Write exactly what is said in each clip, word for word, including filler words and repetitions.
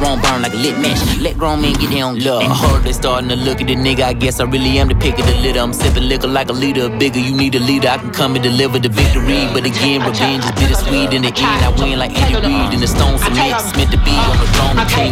won't burn like a lit match. Let grown men get their own love. I heard they starting to look at the nigga. I guess I really am the pick of the litter. I'm sipping liquor like a leader. Bigger, you need a leader. I can come and deliver the victory. But again, revenge is bittersweet. In the end, I win like Andy Reid. And the stone cement is meant to be on the throne. I take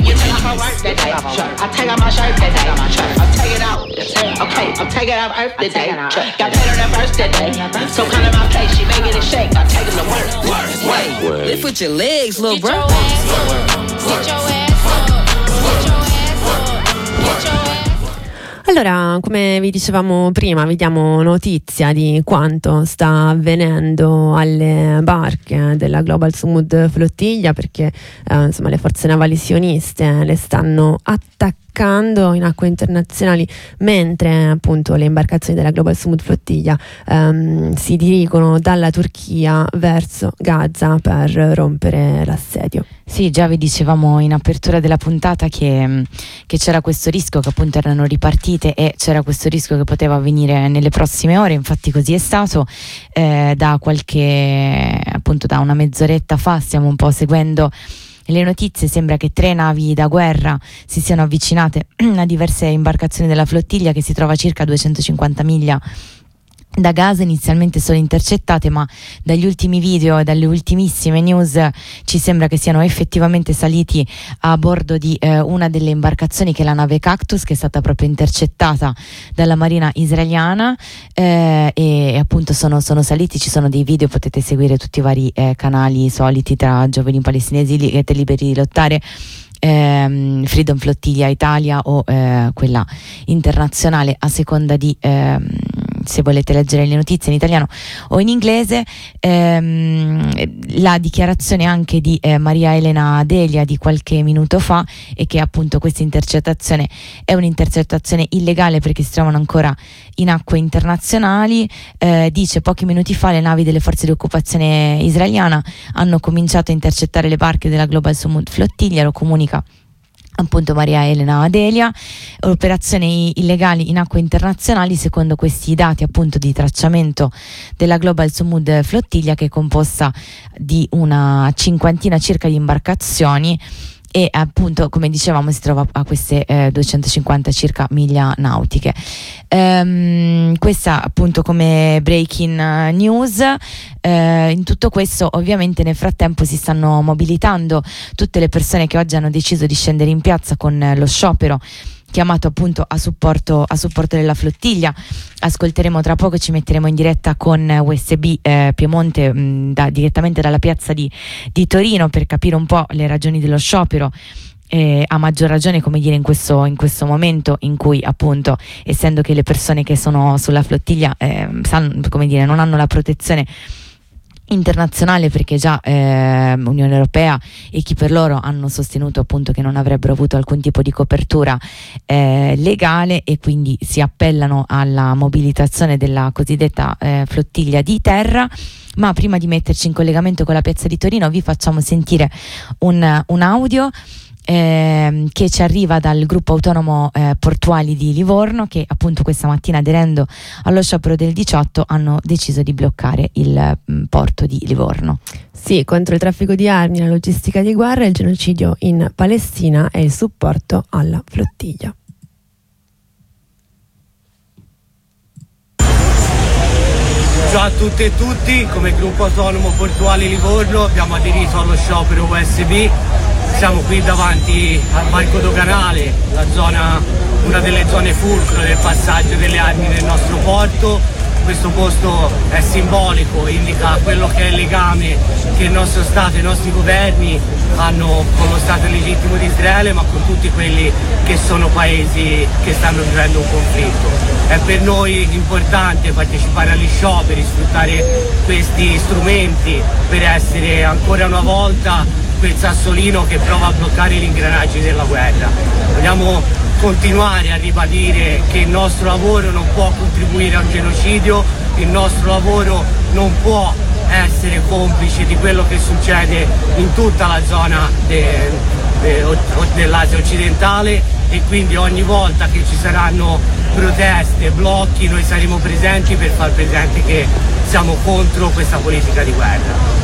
out my shirt that day. I take it out. Okay, I'm taking out Earth today. Got paid on that first today. So kind of my place, she making it shake. I take it to work. Wait, lift with your legs, little bro. Get your ass up. Get your ass up. Get your ass up. Get your ass up. Allora, come vi dicevamo prima, vediamo notizia di quanto sta avvenendo alle barche della Global Smooth Flottiglia, perché eh, insomma le forze navali sioniste le stanno attaccando in acque internazionali, mentre appunto le imbarcazioni della Global Smooth Flottiglia ehm, si dirigono dalla Turchia verso Gaza per rompere l'assedio. Sì, già vi dicevamo in apertura della puntata che, che c'era questo rischio, che appunto erano ripartite e c'era questo rischio che poteva avvenire nelle prossime ore. Infatti così è stato. Eh, da qualche, appunto da una mezz'oretta fa stiamo un po' seguendo le notizie. Sembra che tre navi da guerra si siano avvicinate a diverse imbarcazioni della flottiglia, che si trova a circa duecentocinquanta miglia da Gaza. Inizialmente sono intercettate, ma dagli ultimi video e dalle ultimissime news ci sembra che siano effettivamente saliti a bordo di eh, una delle imbarcazioni, che è la nave Cactus, che è stata proprio intercettata dalla marina israeliana, eh, e, e appunto sono, sono saliti. Ci sono dei video, potete seguire tutti i vari eh, canali soliti tra giovani palestinesi li, liberi di lottare, ehm, Freedom Flottiglia Italia o eh, quella internazionale, a seconda di ehm, se volete leggere le notizie in italiano o in inglese. Ehm, la dichiarazione anche di eh, Maria Elena Delia di qualche minuto fa è che appunto questa intercettazione è un'intercettazione illegale, perché si trovano ancora in acque internazionali. Eh, dice: pochi minuti fa le navi delle forze di occupazione israeliana hanno cominciato a intercettare le barche della Global Smooth Flottiglia. Lo comunica appunto Maria Elena Adelia. Operazioni illegali in acque internazionali, secondo questi dati appunto di tracciamento della Global Smooth Flottiglia, che è composta di una cinquantina circa di imbarcazioni, e appunto, come dicevamo, si trova a queste eh, duecentocinquanta circa miglia nautiche. Ehm, questa appunto come breaking news. Eh, in tutto questo, ovviamente, nel frattempo si stanno mobilitando tutte le persone che oggi hanno deciso di scendere in piazza con eh, lo sciopero chiamato appunto a supporto, a supporto della flottiglia. Ascolteremo tra poco, ci metteremo in diretta con U S B eh, Piemonte mh, da, direttamente dalla piazza di, di Torino, per capire un po' le ragioni dello sciopero. Eh, a maggior ragione, come dire, in questo, in questo momento in cui appunto, essendo che le persone che sono sulla flottiglia eh, sanno, come dire, non hanno la protezione internazionale, perché già eh, Unione Europea e chi per loro hanno sostenuto appunto che non avrebbero avuto alcun tipo di copertura eh, legale, e quindi si appellano alla mobilitazione della cosiddetta eh, flottiglia di terra. Ma prima di metterci in collegamento con la piazza di Torino, vi facciamo sentire un, un audio Eh, che ci arriva dal gruppo autonomo eh, portuali di Livorno, che appunto questa mattina, aderendo allo sciopero del diciotto, hanno deciso di bloccare il mh, porto di Livorno. Sì, contro il traffico di armi, la logistica di guerra, il genocidio in Palestina e il supporto alla flottiglia. Ciao a tutte e tutti, come gruppo autonomo portuali Livorno abbiamo aderito allo sciopero U S B. Siamo qui davanti al varco doganale, la zona, una delle zone fulcro del passaggio delle armi nel nostro porto. Questo posto è simbolico, indica quello che è il legame che il nostro Stato e i nostri governi hanno con lo Stato legittimo di Israele, ma con tutti quelli che sono paesi che stanno vivendo un conflitto. È per noi importante partecipare agli scioperi, sfruttare questi strumenti per essere ancora una volta quel sassolino che prova a bloccare gli ingranaggi della guerra. Vogliamo continuare a ribadire che il nostro lavoro non può contribuire a un genocidio, il nostro lavoro non può essere complice di quello che succede in tutta la zona de, de, dell'Asia occidentale, e quindi ogni volta che ci saranno proteste, blocchi, noi saremo presenti per far presente che siamo contro questa politica di guerra.